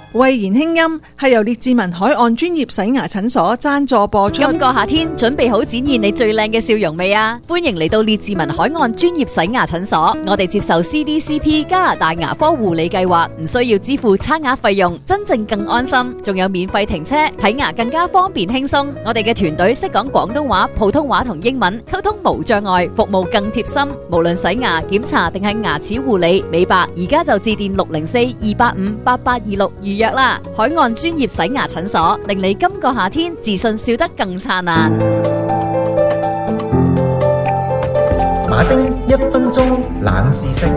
慧妍輕音係由列治文海岸專業洗牙診所贊助播出。 今個夏天準備好展現你最靚嘅笑容未啊？歡迎嚟到列治文海岸專業洗牙診所，我哋接受 CDCP 加拿大牙科護理計劃，唔需要支付刷牙費用，真正更安心，仲有免費停車，睇牙更加方便輕鬆。我哋嘅團隊識講廣東話、普通話同英文，溝通無障礙，服務更貼心。無論洗牙、檢查定係牙齒護理、美白，而家就致電604-285-8826預約啦。海岸專業洗牙診所，令你今個夏天自信笑得更燦爛。 馬丁1分鐘冷知識。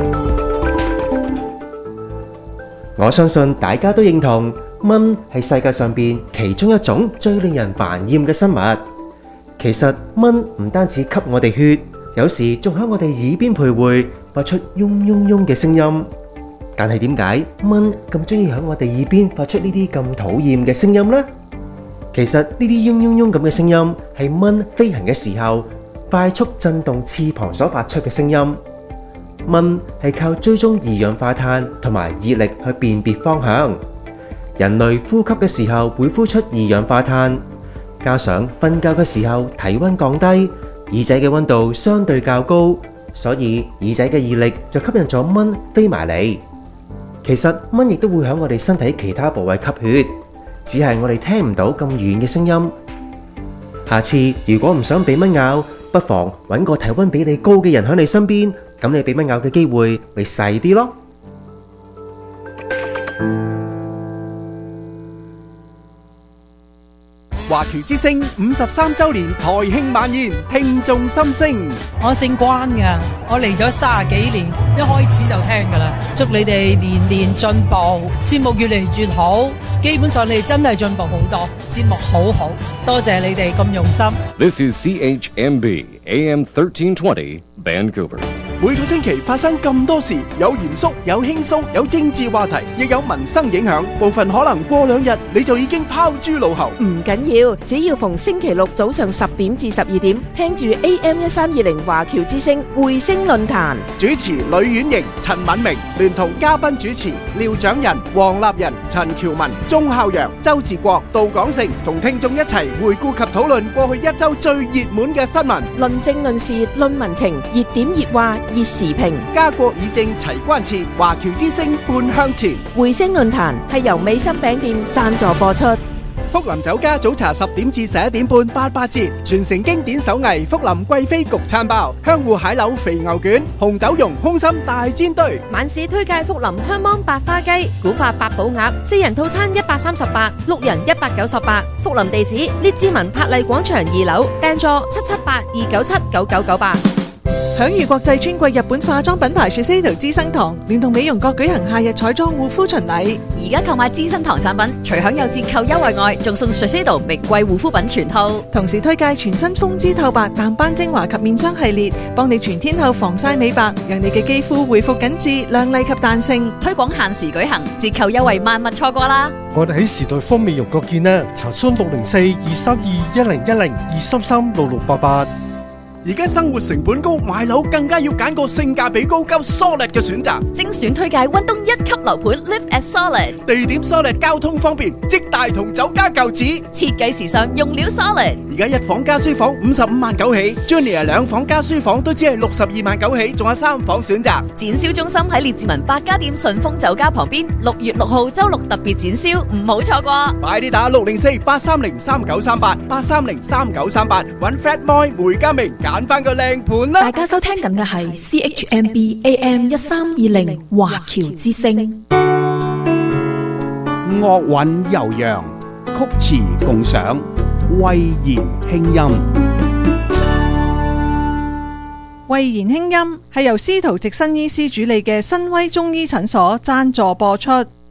我相信大家都認同，蚊係世界上邊其中一種最令人煩厭嘅生物。其實蚊唔單止吸我哋血，有時仲喺我哋耳邊徘徊，發出嗡嗡嗡嘅聲音。但係點解蚊咁中意喺我哋耳邊發出呢啲咁討厭嘅聲音呢？其實呢啲嗡嗡嗡咁嘅聲音係蚊飛行嘅時候快速震動翅膀所發出嘅聲音。蚊係靠追蹤二氧化碳同埋熱力去辨別方向。人類呼吸嘅時候會呼出二氧化碳，加上瞓覺嘅時候體溫降低，耳仔嘅溫度相對較高，所以耳仔嘅熱力就吸引咗蚊飛埋嚟。其實蚊亦都會喺我哋身體其他部位吸血，只係我哋聽唔到咁遠嘅聲音。下次如果唔想俾蚊咬，不妨揾個體溫比你高嘅人喺你身邊，咁你俾蚊咬嘅機會咪細啲咯。 華僑之聲53週年台慶晚宴，聽眾心聲。 我姓關㗎，我嚟咗30幾年，一開始就聽㗎啦。祝你哋年年進步，節目越嚟越好。基本上你哋真係進步好多，節目好好，多謝你哋咁用心。 This is CHMB AM 1320 Vancouver。 每個星期發生咁多事，有嚴肅，有輕鬆，有政治話題，亦有民生影響。部分可能過2日你就已經拋諸腦後。 唔緊要，只要逢星期六早上10點至12點，聽住 AM 1320華僑之聲匯聲論壇。 主持呂婉瑩、陳敏明，聯同嘉賓主持廖長仁、黃立仁、陳喬文、鐘孝陽、周志國、杜廣成，同聽眾一齊回顧及討論過去一周最熱門嘅新聞， 論政論事論民情，熱點熱話熱時評， 家國議政齊關切。華僑之聲半向前， 匯聲論壇係由美心餅店贊助播出。 福林酒家早茶10點至11點半88折，傳承經典手藝福林貴妃焗餐包、香芋蟹柳肥牛卷、紅豆蓉空心大煎堆。 晚市推介福林香芒白花雞、古法八寶鴨，4人套餐138， 6人198。福林地址：列治文柏麗廣場2樓，訂座778-297-9998。 享譽國際尊貴日本化妝品牌 Shiseido 資生堂聯同美容閣舉行夏日彩妝護膚巡禮。 而家購買資生堂產品，除享有折扣優惠外，仲送 Shiseido 名貴護膚品全套。 同時推介全新風姿透白淡斑精華及面霜系列，幫你全天候防曬美白，讓你嘅肌膚恢復緊緻、亮麗及彈性。 推廣限時舉行，折扣優惠萬勿錯過啦！ 我哋喺時代方美容閣見啦，查詢604-232-1010-233-6688。 而家生活成本高，買樓更加要揀個性價比高、夠 solid 嘅選擇。 精選推介溫東1級樓盤 Live at Solid， 地點 solid， 交通方便，即大同酒家舊址， 設計時尚，用料 solid。 而家1房加書房55萬9起 ，Junior 2房加書房都只係62萬9起，仲有3房選擇。 展銷中心喺列治文百家店順豐酒家旁邊，6月6號周六特別展銷，唔好錯過。 快啲打604-830-3938，830-3938，搵 Fred Moy 梅家明。揀翻個靚盤啦！ 大家收聽緊嘅係 CHMB AM 1320華僑之聲。 樂韻悠揚，曲詞共賞，慧妍輕音。 慧妍輕音係由司徒直新醫師主理嘅新威中醫診所贊助播出。